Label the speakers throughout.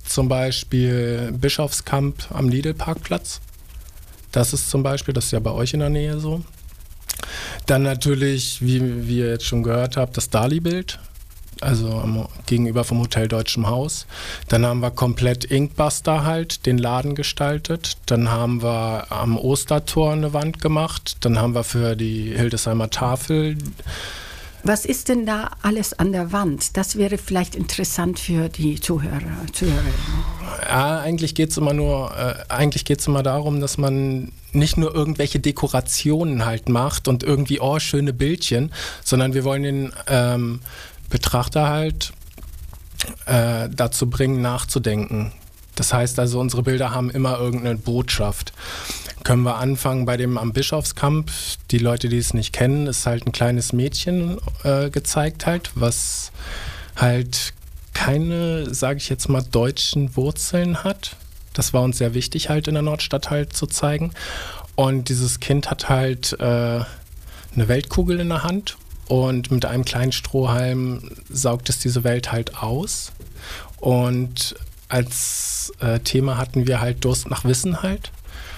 Speaker 1: zum Beispiel Bischofskamp am Lidl-Parkplatz. Das ist zum Beispiel, das ist ja bei euch in der Nähe so. Dann natürlich, wie ihr jetzt schon gehört habt, das Dali-Bild, also gegenüber vom Hotel Deutschem Haus. Dann haben wir komplett Inkbuster halt, den Laden gestaltet. Dann haben wir am Ostertor eine Wand gemacht. Dann haben wir für die Hildesheimer Tafel.
Speaker 2: Was ist denn da alles an der Wand? Das wäre vielleicht interessant für die Zuhörerinnen.
Speaker 1: Ja, eigentlich geht es immer darum, dass man nicht nur irgendwelche Dekorationen halt macht und irgendwie, schöne Bildchen, sondern wir wollen den Betrachter halt dazu bringen, nachzudenken. Das heißt also, unsere Bilder haben immer irgendeine Botschaft. Können wir anfangen bei dem am Bischofskamp. Die Leute, die es nicht kennen, ist halt ein kleines Mädchen gezeigt halt, was halt keine, sage ich jetzt mal, deutschen Wurzeln hat. Das war uns sehr wichtig halt in der Nordstadt halt zu zeigen. Und dieses Kind hat halt eine Weltkugel in der Hand und mit einem kleinen Strohhalm saugt es diese Welt halt aus. Und als Thema hatten wir halt Durst nach Wissen halt.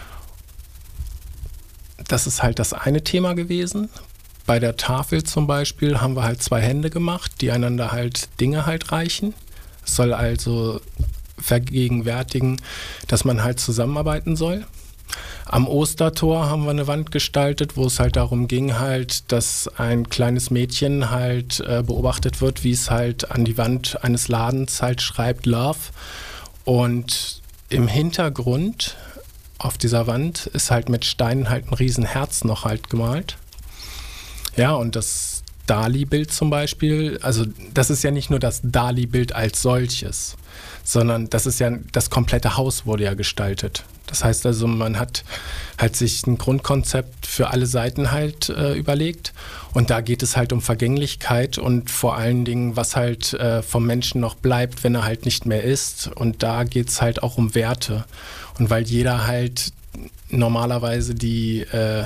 Speaker 1: Das ist halt das eine Thema gewesen. Bei der Tafel zum Beispiel haben wir halt 2 Hände gemacht, die einander halt Dinge halt reichen. Es soll also vergegenwärtigen, dass man halt zusammenarbeiten soll. Am Ostertor haben wir eine Wand gestaltet, wo es halt darum ging halt, dass ein kleines Mädchen halt beobachtet wird, wie es halt an die Wand eines Ladens halt schreibt Love. Und im Hintergrund auf dieser Wand ist halt mit Steinen halt ein Riesenherz noch halt gemalt. Ja, und das Dali-Bild zum Beispiel, also das ist ja nicht nur das Dali-Bild als solches, sondern das ist ja, das komplette Haus wurde ja gestaltet. Das heißt also, man hat halt sich ein Grundkonzept für alle Seiten halt überlegt und da geht es halt um Vergänglichkeit und vor allen Dingen, was halt vom Menschen noch bleibt, wenn er halt nicht mehr ist, und da geht es halt auch um Werte. Und weil jeder halt normalerweise die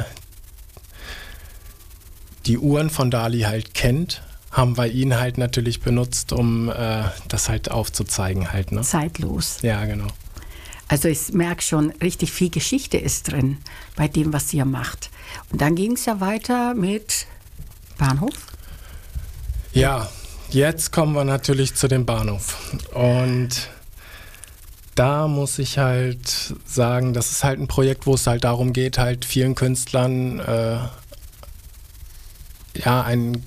Speaker 1: Uhren von Dali halt kennt, haben wir ihn halt natürlich benutzt, um das halt aufzuzeigen halt. Ne?
Speaker 2: Zeitlos.
Speaker 1: Ja, genau.
Speaker 2: Also ich merke schon, richtig viel Geschichte ist drin bei dem, was ihr macht. Und dann ging es ja weiter mit Bahnhof?
Speaker 1: Ja, jetzt kommen wir natürlich zu dem Bahnhof. Und da muss ich halt sagen, das ist halt ein Projekt, wo es halt darum geht, halt vielen Künstlern eine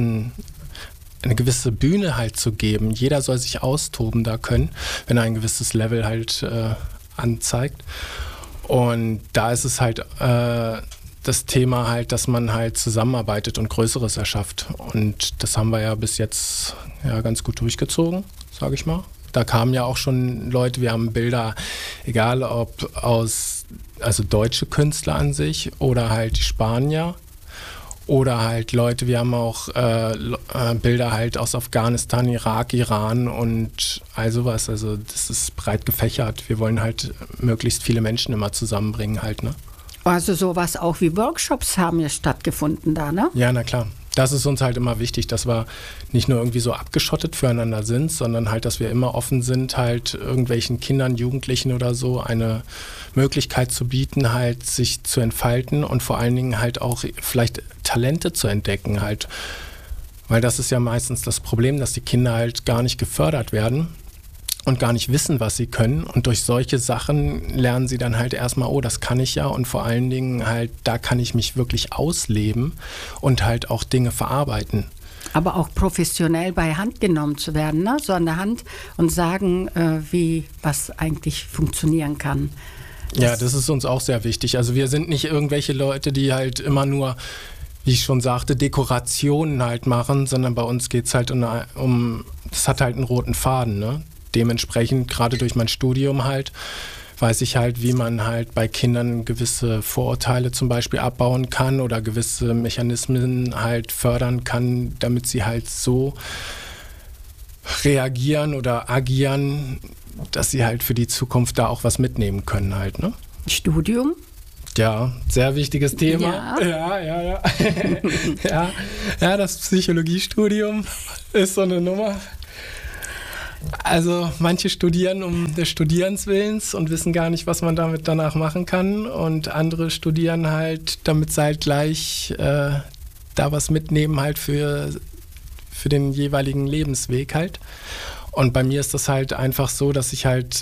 Speaker 1: gewisse Bühne halt zu geben. Jeder soll sich austoben da können, wenn er ein gewisses Level halt anzeigt. Und da ist es halt das Thema halt, dass man halt zusammenarbeitet und Größeres erschafft. Und das haben wir ja bis jetzt ja ganz gut durchgezogen, sage ich mal. Da kamen ja auch schon Leute, wir haben Bilder, egal ob also deutsche Künstler an sich oder halt die Spanier. Oder halt Leute, wir haben auch Bilder halt aus Afghanistan, Irak, Iran und all sowas. Also das ist breit gefächert. Wir wollen halt möglichst viele Menschen immer zusammenbringen halt, ne?
Speaker 2: Also sowas auch wie Workshops haben ja stattgefunden da, ne?
Speaker 1: Ja, na klar. Das ist uns halt immer wichtig, dass wir nicht nur irgendwie so abgeschottet füreinander sind, sondern halt, dass wir immer offen sind, halt irgendwelchen Kindern, Jugendlichen oder so eine Möglichkeit zu bieten, halt sich zu entfalten und vor allen Dingen halt auch vielleicht Talente zu entdecken halt. Weil das ist ja meistens das Problem, dass die Kinder halt gar nicht gefördert werden und gar nicht wissen, was sie können. Und durch solche Sachen lernen sie dann halt erstmal, oh, das kann ich ja. Und vor allen Dingen halt, da kann ich mich wirklich ausleben und halt auch Dinge verarbeiten.
Speaker 2: Aber auch professionell bei Hand genommen zu werden, ne? So an der Hand und sagen, wie was eigentlich funktionieren kann.
Speaker 1: Ja, das ist uns auch sehr wichtig. Also wir sind nicht irgendwelche Leute, die halt immer nur, wie ich schon sagte, Dekorationen halt machen, sondern bei uns geht es halt das hat halt einen roten Faden, ne? Dementsprechend, gerade durch mein Studium halt, weiß ich halt, wie man halt bei Kindern gewisse Vorurteile zum Beispiel abbauen kann oder gewisse Mechanismen halt fördern kann, damit sie halt so reagieren oder agieren, dass sie halt für die Zukunft da auch was mitnehmen können halt, ne?
Speaker 2: Studium?
Speaker 1: Ja, sehr wichtiges Thema. Ja. Ja, das Psychologiestudium ist so eine Nummer. Also manche studieren um des Studierens Willens und wissen gar nicht, was man damit danach machen kann. Und andere studieren halt, damit sie halt gleich da was mitnehmen halt für den jeweiligen Lebensweg halt. Und bei mir ist das halt einfach so, dass ich halt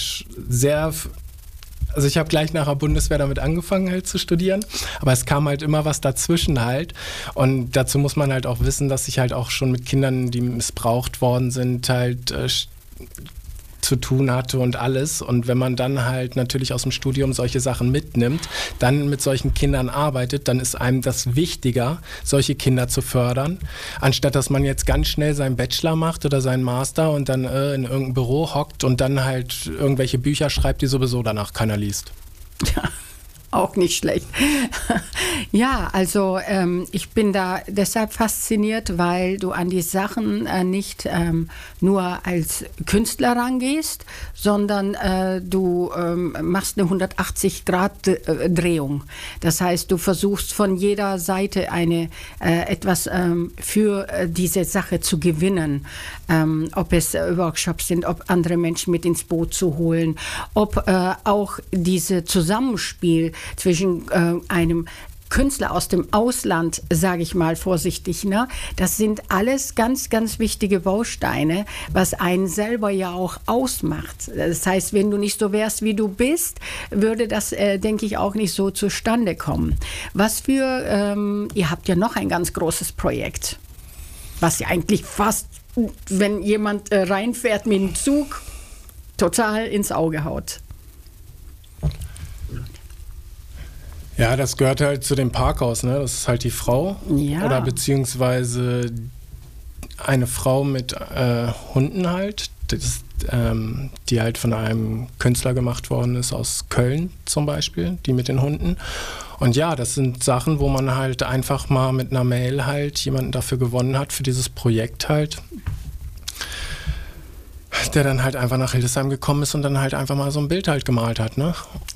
Speaker 1: also ich habe gleich nach der Bundeswehr damit angefangen halt zu studieren, aber es kam halt immer was dazwischen halt und dazu muss man halt auch wissen, dass ich halt auch schon mit Kindern, die missbraucht worden sind, halt zu tun hatte und alles. Und wenn man dann halt natürlich aus dem Studium solche Sachen mitnimmt, dann mit solchen Kindern arbeitet, dann ist einem das wichtiger, solche Kinder zu fördern, anstatt dass man jetzt ganz schnell seinen Bachelor macht oder seinen Master und dann in irgendein Büro hockt und dann halt irgendwelche Bücher schreibt, die sowieso danach keiner liest.
Speaker 2: Ja. Auch nicht schlecht. Ja, also ich bin da deshalb fasziniert, weil du an die Sachen nicht nur als Künstler rangehst, sondern du machst eine 180-Grad-Drehung. Das heißt, du versuchst von jeder Seite etwas für diese Sache zu gewinnen. Ob es Workshops sind, ob andere Menschen mit ins Boot zu holen, ob auch diese Zusammenspiel zwischen einem Künstler aus dem Ausland, sage ich mal vorsichtig, ne? Das sind alles ganz, ganz wichtige Bausteine, was einen selber ja auch ausmacht. Das heißt, wenn du nicht so wärst, wie du bist, würde das, denke ich, auch nicht so zustande kommen. Ihr habt ja noch ein ganz großes Projekt, was ja eigentlich fast, wenn jemand reinfährt mit dem Zug, total ins Auge haut.
Speaker 1: Ja, das gehört halt zu dem Parkhaus, ne? Das ist halt die Frau.
Speaker 2: Ja.
Speaker 1: Oder beziehungsweise eine Frau mit Hunden halt, die halt von einem Künstler gemacht worden ist aus Köln zum Beispiel, die mit den Hunden. Und ja, das sind Sachen, wo man halt einfach mal mit einer Mail halt jemanden dafür gewonnen hat, für dieses Projekt halt, der dann halt einfach nach Hildesheim gekommen ist und dann halt einfach mal so ein Bild halt gemalt hat, ne?